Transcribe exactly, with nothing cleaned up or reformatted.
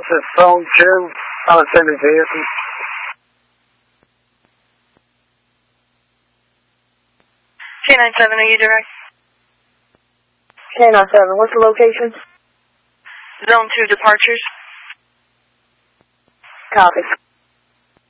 is phone two, unattended vehicle. K nine seven, are you direct? K nine seven, what's the location? Zone two departures. Copy.